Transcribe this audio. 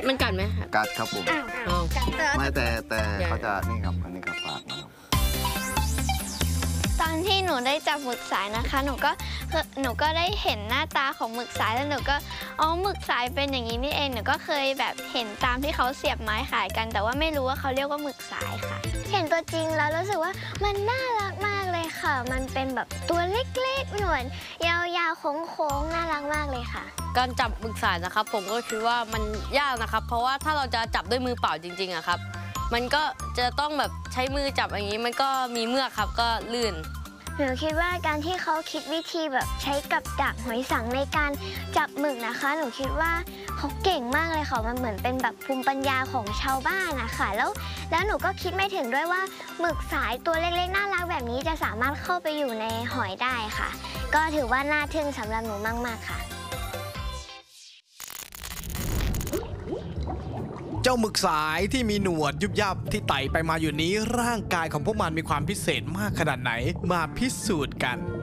มันกัดไหมครับกัดครับผมอ้าวไม่แต่เขาจะนี่ครับอันนี้ครับปากนะครับตอนที่หนูได้จับหมึกสายนะคะ หนูก็ได้เห็นหน้าตาของหมึกสายแล้วหนูก็หมึกสายเป็นอย่างนี้นี่เองหนูก็เคยแบบเห็นตามที่เขาเสียบไม้ขายกัน แต่ว่าไม่รู้ว่าเขาเรียกว่าหมึกสายค่ะ เห็นตัวจริงแล้วรู้สึกว่ามันน่ารักมากเลยค่ะ มันเป็นแบบตัวเล็กๆหนวดยาวๆโค้งๆน่ารักมากเลยค่ะการจับหมึกสายนะครับผมก็คิดว่ามันยากนะครับเพราะว่าถ้าเราจะจับด้วยมือเปล่าจริงๆอะครับมันก็จะต้องแบบใช้มือจับอย่างนี้มันก็มีเมือกครับก็ลื่นหนูคิดว่าการที่เขาคิดวิธีแบบใช้กับดักหอยสังในการจับหมึกนะคะหนูคิดว่าเขาเก่งมากเลยค่ะมันเหมือนเป็นแบบภูมิปัญญาของชาวบ้านนะคะแล้วหนูก็คิดไม่ถึงด้วยว่าหมึกสายตัวเล็กๆน่ารักแบบนี้จะสามารถเข้าไปอยู่ในหอยได้ค่ะก็ถือว่าน่าทึ่งสำหรับหนูมากๆค่ะเจ้าหมึกสายที่มีหนวดยุบยับที่ไต่ไปมาอยู่นี้ร่างกายของพวกมันมีความพิเศษมากขนาดไหนมาพิสูจน์กัน